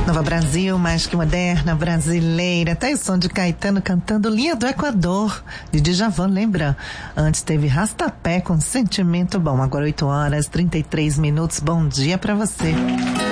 Nova Brasil, mais que moderna, brasileira. Até o som de Caetano cantando Linha do Equador, de Djavan, lembra? Antes teve Rastapé com Sentimento Bom. Agora 8 horas, 33 minutos. Bom dia pra você.